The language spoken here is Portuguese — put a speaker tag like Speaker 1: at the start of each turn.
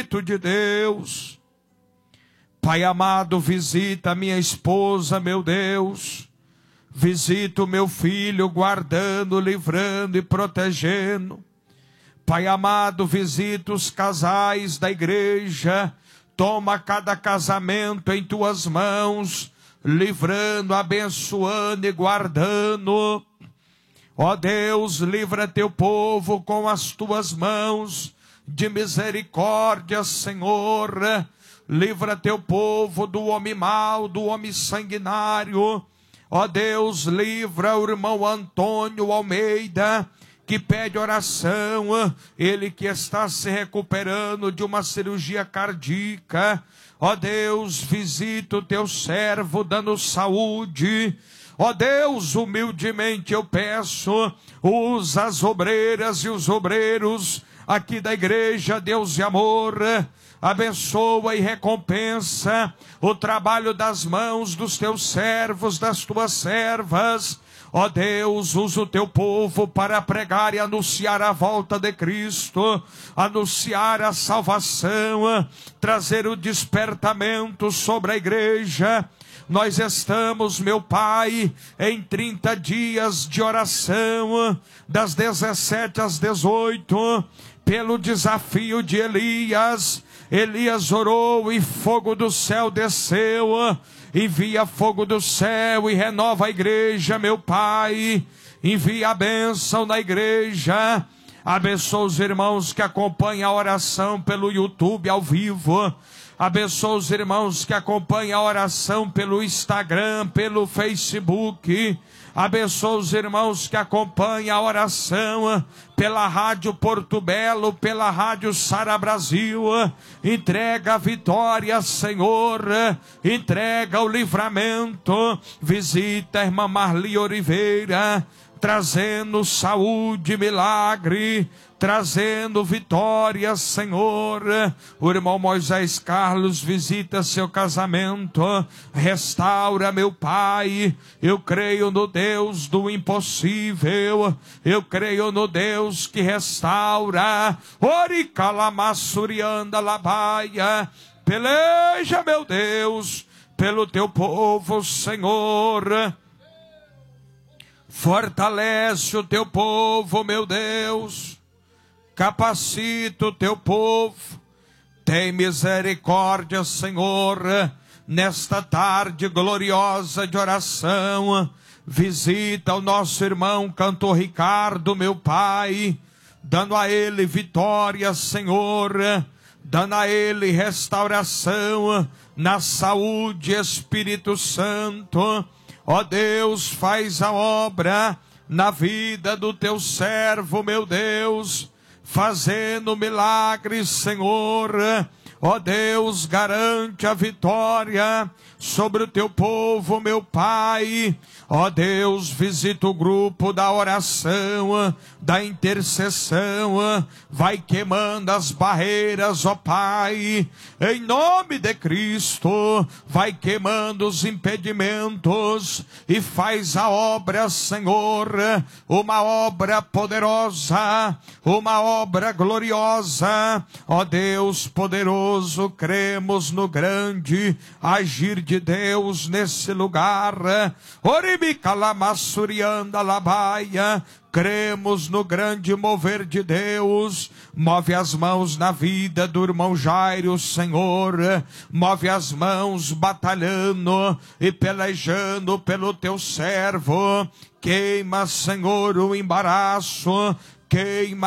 Speaker 1: Espírito de Deus. Pai amado, visita a minha esposa, meu Deus. Visita o meu filho, guardando, livrando e protegendo. Pai amado, visita os casais da igreja. Toma cada casamento em tuas mãos, livrando, abençoando e guardando. Ó Deus, livra teu povo com as tuas mãos de misericórdia, Senhor. Livra teu povo do homem mau, do homem sanguinário. Ó Deus, livra o irmão Antônio Almeida, que pede oração, ele que está se recuperando de uma cirurgia cardíaca. Ó Deus, visita o teu servo dando saúde. Ó Deus, humildemente eu peço, usa as obreiras e os obreiros aqui da igreja Deus e Amor. Abençoa e recompensa o trabalho das mãos dos teus servos, das tuas servas. Ó Deus, usa o teu povo para pregar e anunciar a volta de Cristo, anunciar a salvação, trazer o despertamento sobre a igreja. Nós estamos, meu Pai, em 30 dias de oração, das 17 às 18, pelo desafio de Elias. Elias orou e fogo do céu desceu. Envia fogo do céu e renova a igreja, meu Pai. Envia a bênção na igreja. Abençoa os irmãos que acompanham a oração pelo YouTube ao vivo. Abençoa os irmãos que acompanham a oração pelo Instagram, pelo Facebook. Abençoa os irmãos que acompanham a oração pela Rádio Porto Belo, pela Rádio Sara Brasil. Entrega a vitória, Senhor. Entrega o livramento. Visita a irmã Marli Oliveira, trazendo saúde, milagre, trazendo vitória, Senhor. O irmão Moisés Carlos visita seu casamento, restaura, meu Pai. Eu creio no Deus do impossível, eu creio no Deus que restaura. Ori calamassurianda labaia, peleja, meu Deus, pelo teu povo, Senhor. Fortalece o teu povo, meu Deus. Capacita o teu povo. Tem misericórdia, Senhor, nesta tarde gloriosa de oração. Visita o nosso irmão cantor Ricardo, meu Pai, dando a ele vitória, Senhor, dando a ele restauração na saúde, Espírito Santo. Ó Deus, faz a obra na vida do teu servo, meu Deus, fazendo milagres, Senhor. Ó Deus, garante a vitória sobre o teu povo, meu Pai. Ó Deus, visita o grupo da oração, da intercessão. Vai queimando as barreiras, ó Pai, em nome de Cristo. Vai queimando os impedimentos e faz a obra, Senhor, uma obra poderosa, uma obra gloriosa. Ó Deus poderoso, cremos no grande agir de Deus nesse lugar. Cremos no grande mover de Deus. Move as mãos na vida do irmão Jairo, Senhor. Move as mãos batalhando e pelejando pelo teu servo. Queima, Senhor, o embaraço. Queima